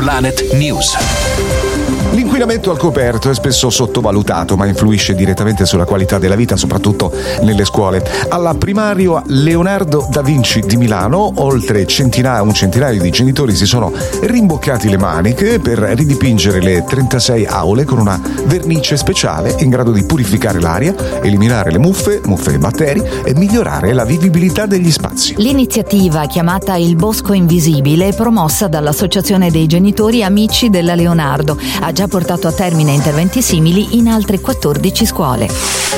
Planet News. L'inquinamento al coperto è spesso sottovalutato, ma influisce direttamente sulla qualità della vita, soprattutto nelle scuole. Alla primario Leonardo da Vinci di Milano, oltre un centinaio di genitori si sono rimboccati le maniche per ridipingere le 36 aule con una vernice speciale in grado di purificare l'aria, eliminare le muffe e batteri e migliorare la vivibilità degli spazi. L'iniziativa, chiamata Il Bosco Invisibile, è promossa dall'Associazione dei Genitori Amici della Leonardo. Ha già portato a termine interventi simili in altre 14 scuole.